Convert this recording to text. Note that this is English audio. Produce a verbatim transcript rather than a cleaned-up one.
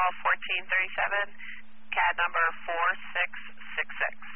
fourteen thirty-seven, C A D number four six six six.